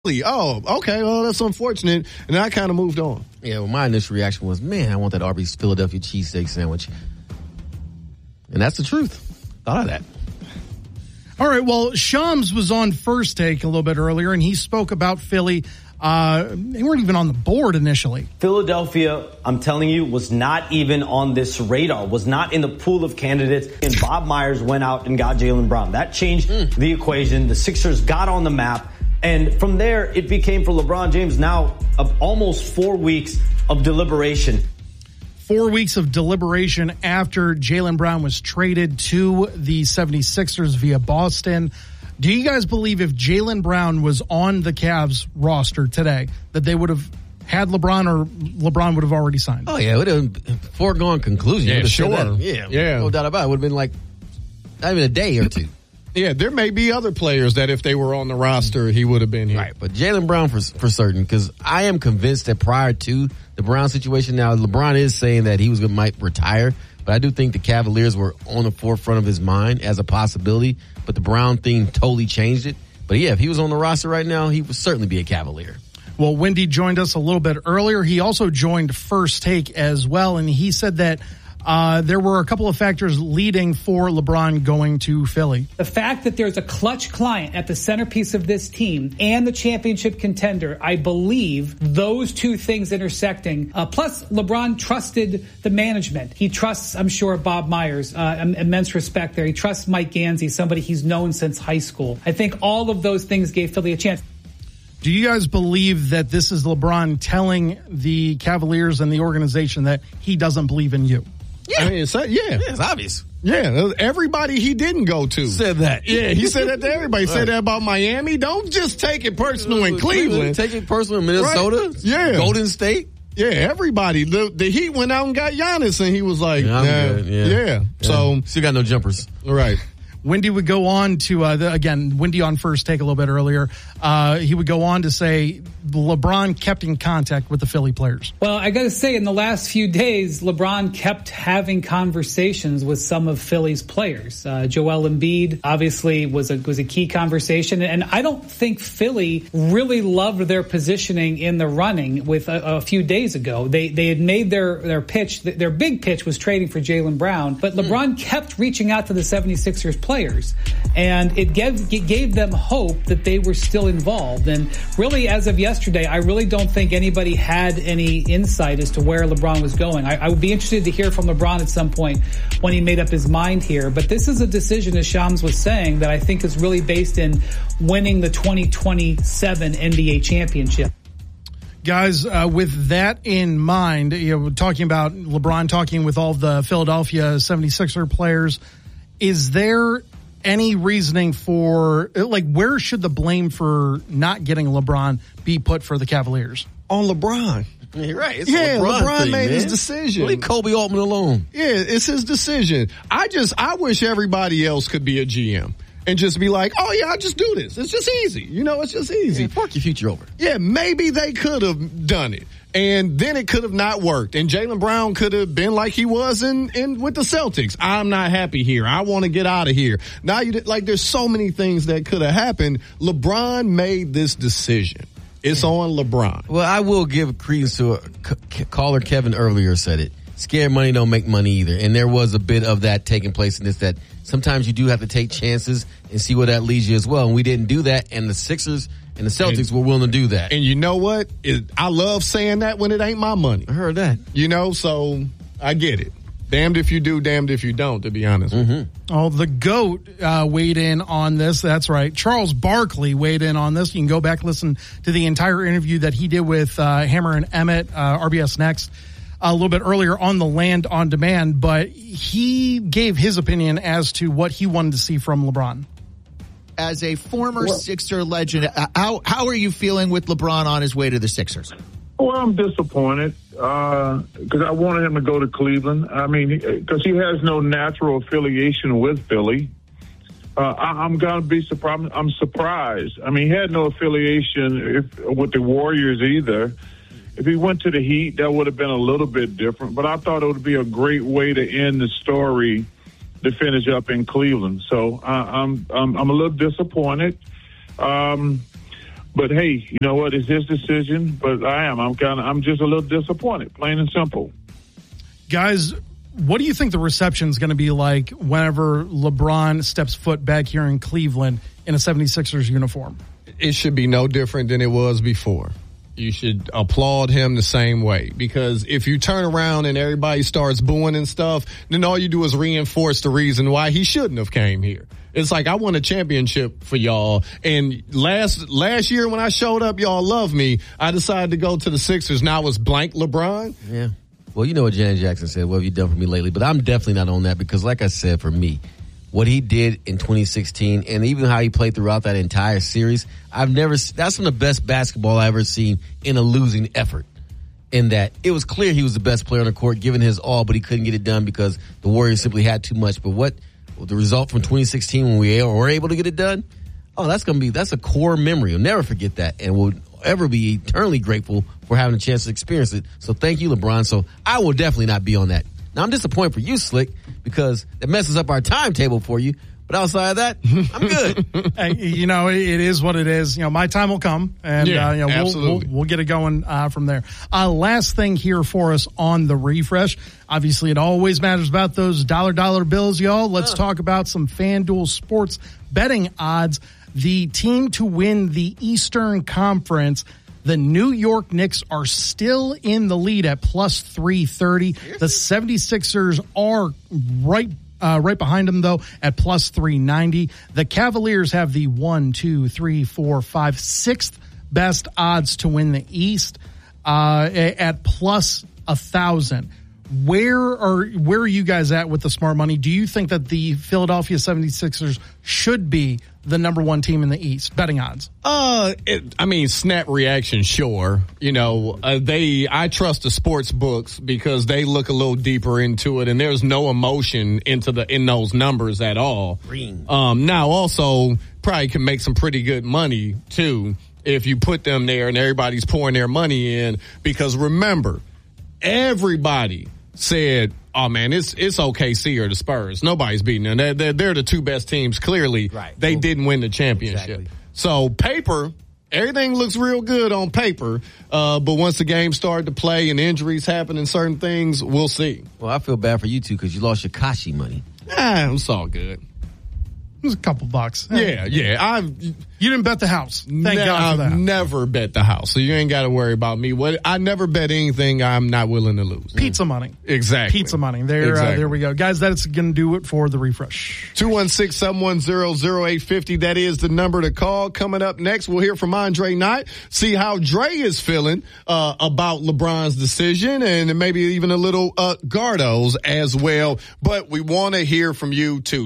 Oh, okay, well, that's unfortunate. And I kind of moved on. Yeah, well, my initial reaction was, man, I want that Arby's Philadelphia cheesesteak sandwich. And that's the truth. Thought of that. All right, well, Shams was on First Take a little bit earlier, and he spoke about Philly. They weren't even on the board initially. Philadelphia, I'm telling you, was not even on this radar, was not in the pool of candidates. And Bob Myers went out and got Jaylen Brown. That changed the equation. The Sixers got on the map. And from there, it became for LeBron James now almost 4 weeks of deliberation. 4 weeks of deliberation after Jaylen Brown was traded to the 76ers via Boston. Do you guys believe if Jaylen Brown was on the Cavs roster today that they would have had LeBron, or LeBron would have already signed? Oh, yeah, it would have been a foregone conclusion. Yeah, sure. Yeah, no doubt about it. It would have been like not even a day or two. Yeah, there may be other players that if they were on the roster, he would have been here. Right, but Jaylen Brown for certain, because I am convinced that prior to the Brown situation, now LeBron is saying that he might retire, but I do think the Cavaliers were on the forefront of his mind as a possibility, but the Brown thing totally changed it. But yeah, if he was on the roster right now, he would certainly be a Cavalier. Well, Wendy joined us a little bit earlier. He also joined First Take as well, and he said that there were a couple of factors leading for LeBron going to Philly. The fact that there's a clutch client at the centerpiece of this team and the championship contender, I believe those two things intersecting. Plus, LeBron trusted the management. He trusts, I'm sure, Bob Myers, immense respect there. He trusts Mike Gansey, somebody he's known since high school. I think all of those things gave Philly a chance. Do you guys believe that this is LeBron telling the Cavaliers and the organization that he doesn't believe in you? Yeah. I mean, it's obvious. Yeah, everybody he didn't go to said that. Yeah, he said that to everybody. Said that about Miami. Don't just take it personal in Cleveland. Take it personal in Minnesota. Right? Yeah. Golden State. Yeah, everybody. The Heat went out and got Giannis, and he was like, yeah. So still got no jumpers. Right. Wendy would go on to, Wendy on First Take a little bit earlier, he would go on to say LeBron kept in contact with the Philly players. Well, I got to say, in the last few days, LeBron kept having conversations with some of Philly's players. Joel Embiid obviously was a key conversation, and I don't think Philly really loved their positioning in the running with a few days ago. They had made their pitch. Their big pitch was trading for Jaylen Brown, but LeBron kept reaching out to the 76ers players, and it gave them hope that they were still involved. And really, as of yesterday, I really don't think anybody had any insight as to where LeBron was going. I would be interested to hear from LeBron at some point when he made up his mind here. But this is a decision, as Shams was saying, that I think is really based in winning the 2027 NBA championship. Guys, with that in mind, talking about LeBron talking with all the Philadelphia 76er players, is there any reasoning for, where should the blame for not getting LeBron be put for the Cavaliers? On LeBron. You're right. It's LeBron made his decision. Leave Kobe Altman alone. Yeah, it's his decision. I wish everybody else could be a GM and just be like, oh yeah, I'll just do this. It's just easy. It's just easy. Yeah, fuck your future over. Yeah, maybe they could have done it. And then it could have not worked. And Jaylen Brown could have been like he was in with the Celtics. I'm not happy here. I want to get out of here. Now, there's so many things that could have happened. LeBron made this decision. It's on LeBron. Well, I will give credence to caller Kevin earlier said it. Scared money don't make money either. And there was a bit of that taking place in this, that sometimes you do have to take chances and see where that leads you as well. And we didn't do that. And the Sixers and the Celtics were willing to do that. And you know what? I love saying that when it ain't my money. I heard that. So I get it. Damned if you do, damned if you don't, to be honest. Mm-hmm. Oh, the GOAT weighed in on this. That's right. Charles Barkley weighed in on this. You can go back and listen to the entire interview that he did with Hammer and Emmett, RBS Next, a little bit earlier on the Land on Demand. But he gave his opinion as to what he wanted to see from LeBron. As a former Sixer legend, how are you feeling with LeBron on his way to the Sixers? Well, I'm disappointed because I wanted him to go to Cleveland. I mean, because he has no natural affiliation with Philly. I'm going to be surprised. I'm surprised. I mean, he had no affiliation with the Warriors either. If he went to the Heat, that would have been a little bit different. But I thought it would be a great way to end the story to finish up in Cleveland. So I'm a little disappointed. But hey, you know what? It's his decision. But I'm just a little disappointed, plain and simple. Guys, what do you think the reception is going to be like whenever LeBron steps foot back here in Cleveland in a 76ers uniform? It should be no different than it was before. You should applaud him the same way, because if you turn around and everybody starts booing and stuff, then all you do is reinforce the reason why he shouldn't have came here. It's like, I won a championship for y'all, and last year when I showed up, y'all loved me. I decided to go to the Sixers. Now it's blank LeBron. Yeah. Well, you know what Janet Jackson said, what have you done for me lately? But I'm definitely not on that, because like I said, for me, what he did in 2016 and even how he played throughout that entire series, that's some of the best basketball I've ever seen in a losing effort. In that it was clear he was the best player on the court, giving his all, but he couldn't get it done because the Warriors simply had too much. But the result from 2016 when we were able to get it done, that's a core memory. You'll never forget that, and we'll ever be eternally grateful for having a chance to experience it. So thank you, LeBron. So I will definitely not be on that. Now I'm disappointed for you, Slick, because it messes up our timetable for you. But outside of that, I'm good. Hey, you know, it is what it is. You know, my time will come, and we'll get it going from there. Last thing here for us on the refresh. Obviously, it always matters about those dollar bills, y'all. Let's talk about some FanDuel sports betting odds. The team to win the Eastern Conference, the New York Knicks, are still in the lead at plus 330. The 76ers are right behind them, though, at plus 390. The Cavaliers have the 6th best odds to win the East at plus 1,000. Where are you guys at with the smart money? Do you think that the Philadelphia 76ers should be the number one team in the East, betting odds? Snap reaction, sure. You know, I trust the sports books because they look a little deeper into it, and there's no emotion in those numbers at all. Now also probably can make some pretty good money too if you put them there and everybody's pouring their money in, because remember, everybody said, oh man, it's OKC or the Spurs. Nobody's beating them. They're the two best teams. Clearly, right. They didn't win the championship. Exactly. So paper, everything looks real good on paper. But once the game started to play and injuries happen and certain things, we'll see. Well, I feel bad for you two because you lost your Kashi money. It's all good. It was a couple bucks. Yeah. You didn't bet the house. Thank God for that. I've never bet the house, so you ain't got to worry about me. I never bet anything I'm not willing to lose. Pizza money. Exactly. Pizza money. There we go. Guys, that's going to do it for the refresh. 216-710-0850. That is the number to call. Coming up next, we'll hear from Andre Knight, see how Dre is feeling about LeBron's decision, and maybe even a little Gardo's as well. But we want to hear from you, too.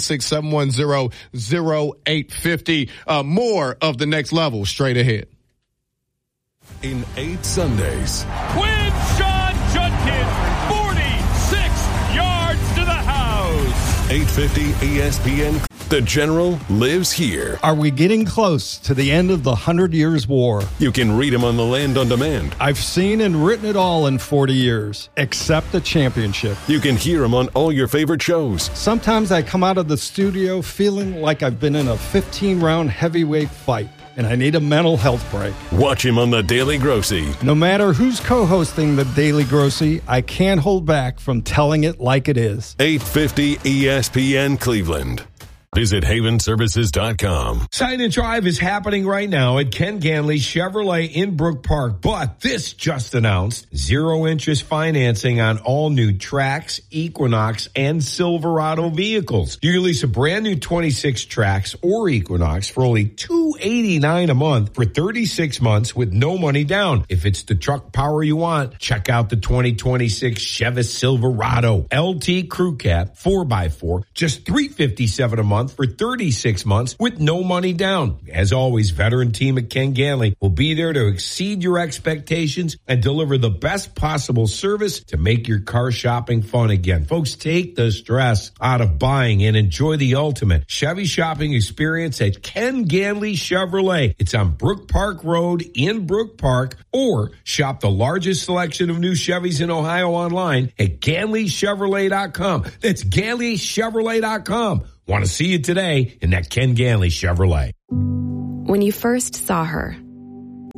216-710-0850. More of the next level straight ahead. In 8 Sundays. Quinshon Judkins, 46 yards to the house. 850 ESPN. The General lives here. Are we getting close to the end of the 100 Years' War? You can read him on The Land on Demand. I've seen and written it all in 40 years, except the championship. You can hear him on all your favorite shows. Sometimes I come out of the studio feeling like I've been in a 15-round heavyweight fight, and I need a mental health break. Watch him on The Daily Grossy. No matter who's co-hosting The Daily Grossy, I can't hold back from telling it like it is. 850 ESPN Cleveland. Visit havenservices.com. Sign and Drive is happening right now at Ken Ganley Chevrolet in Brook Park. But this just announced 0-interest financing on all new Trax, Equinox, and Silverado vehicles. You can lease a brand new 26 Trax or Equinox for only $289 a month for 36 months with no money down. If it's the truck power you want, check out the 2026 Chevy Silverado LT Crew Cab 4x4, just $357 a month for 36 months with no money down. As always, veteran team at Ken Ganley will be there to exceed your expectations and deliver the best possible service to make your car shopping fun again. Folks, take the stress out of buying and enjoy the ultimate Chevy shopping experience at Ken Ganley Chevrolet. It's on Brook Park Road in Brook Park, or shop the largest selection of new Chevys in Ohio online at GanleyChevrolet.com. That's GanleyChevrolet.com. Want to see you today in that Ken Ganley Chevrolet. When you first saw her,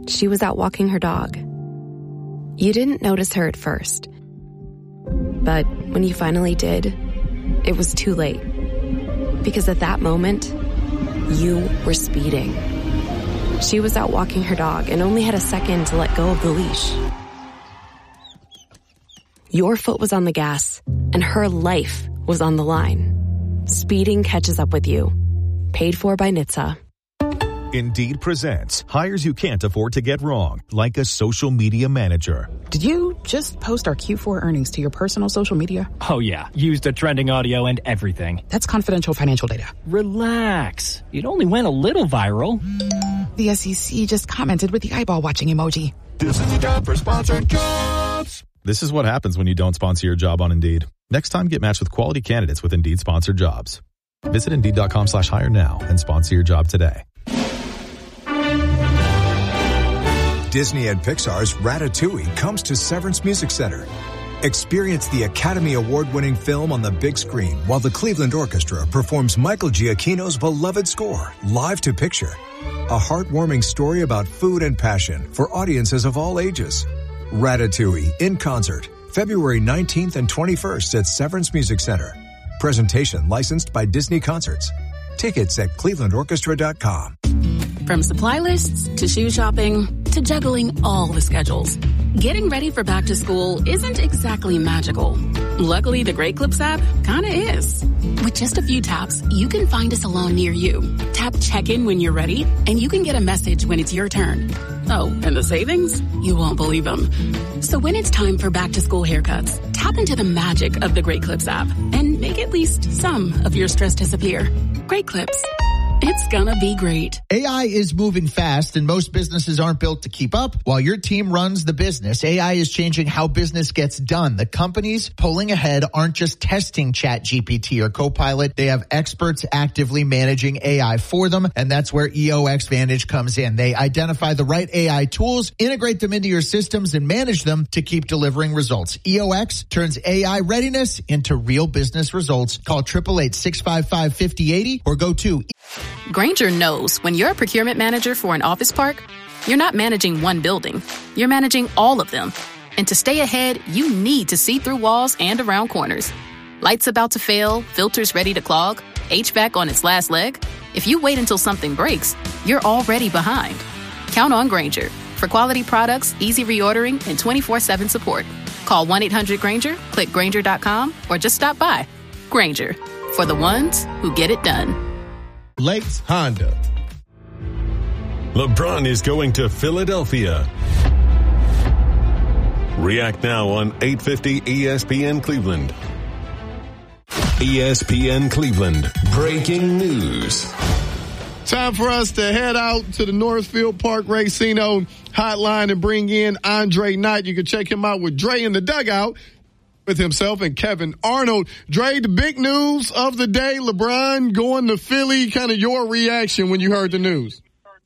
She was out walking her dog. You didn't notice her at first. But when you finally did, it was too late. Because at that moment, you were speeding. She was out walking her dog and only had a second to let go of the leash. Your foot was on the gas, and her life was on the line. Speeding catches up with you. Paid for by NHTSA. Indeed presents hires you can't afford to get wrong, like a social media manager. Did you just post our Q4 earnings to your personal social media? Oh yeah, used the trending audio and everything. That's confidential financial data. Relax. It only went a little viral. The SEC just commented with the eyeball watching emoji. This is the job for sponsored jobs. This is what happens when you don't sponsor your job on Indeed. Next time, get matched with quality candidates with Indeed sponsored jobs. Visit Indeed.com/hire now and sponsor your job today. Disney and Pixar's Ratatouille comes to Severance Music Center. Experience the Academy Award-winning film on the big screen while the Cleveland Orchestra performs Michael Giacchino's beloved score, Live to Picture. A heartwarming story about food and passion for audiences of all ages. Ratatouille in concert, February 19th and 21st at Severance Music Center. Presentation licensed by Disney Concerts. Tickets at clevelandorchestra.com. From supply lists to shoe shopping to juggling all the schedules, getting ready for back to school isn't exactly magical. Luckily, the Great Clips app kinda is. With just a few taps, you can find a salon near you. Tap check-in when you're ready, and you can get a message when it's your turn. Oh, and the savings? You won't believe them. So when it's time for back to school haircuts, tap into the magic of the Great Clips app and make at least some of your stress disappear. Great Clips. It's gonna be great. AI is moving fast and most businesses aren't built to keep up. While your team runs the business, AI is changing how business gets done. The companies pulling ahead aren't just testing ChatGPT or Copilot. They have experts actively managing AI for them, and that's where EOX Vantage comes in. They identify the right AI tools, integrate them into your systems, and manage them to keep delivering results. EOX turns AI readiness into real business results. Call 888-655-5080 or go to Grainger knows when you're a procurement manager for an office park, you're not managing one building, you're managing all of them. And to stay ahead, you need to see through walls and around corners. Lights about to fail, filters ready to clog, HVAC on its last leg. If you wait until something breaks, you're already behind. Count on Grainger for quality products, easy reordering, and 24/7 support. Call 1-800-GRAINGER, click Grainger.com, or just stop by. Grainger, for the ones who get it done. Lakes Honda. LeBron is going to Philadelphia. React now on 850 ESPN Cleveland. ESPN Cleveland. Breaking news. Time for us to head out to the Northfield Park Racino hotline and bring in Andre Knight. You can check him out with Dre in the dugout with himself and Kevin Arnold. Dre, the big news of the day, LeBron going to Philly, kind of your reaction when you heard the news.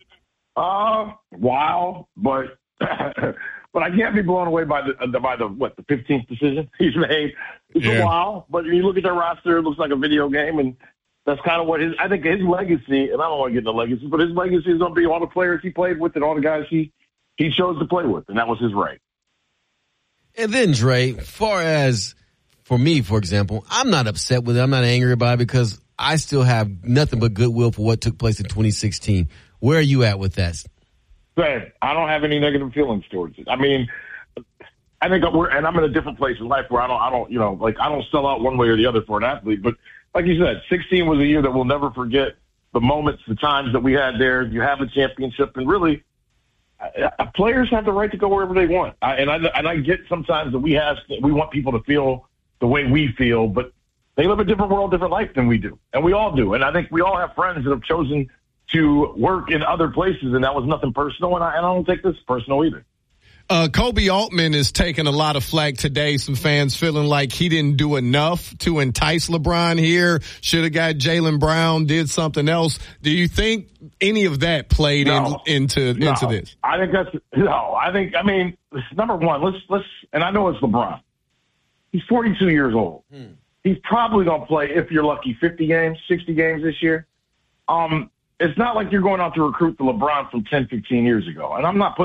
Wow, but but I can't be blown away by the 15th decision he's made. It's a while, but when you look at their roster, it looks like a video game, and that's kind of what I think his legacy, and I don't want to get into legacy, but his legacy is going to be all the players he played with and all the guys he chose to play with, and that was his right. And then, Dre, far as for me, for example, I'm not upset with it. I'm not angry about it because I still have nothing but goodwill for what took place in 2016. Where are you at with that? Same. I don't have any negative feelings towards it. I mean, I think and I'm in a different place in life where I don't sell out one way or the other for an athlete. But like you said, 16 was a year that we'll never forget. The moments, the times that we had there. You have a championship, and really, players have the right to go wherever they want. I get sometimes that we want people to feel the way we feel, but they live a different world, different life than we do. And we all do. And I think we all have friends that have chosen to work in other places, and that was nothing personal. And I don't take this personal either. Kobe Altman is taking a lot of flack today. Some fans feeling like he didn't do enough to entice LeBron here. Should have got Jaylen Brown, did something else. Do you think any of that played into this? I think I mean, number one, let's, and I know it's LeBron. He's 42 years old. He's probably going to play, if you're lucky, 50 games, 60 games this year. It's not like you're going out to recruit the LeBron from 10, 15 years ago. And I'm not putting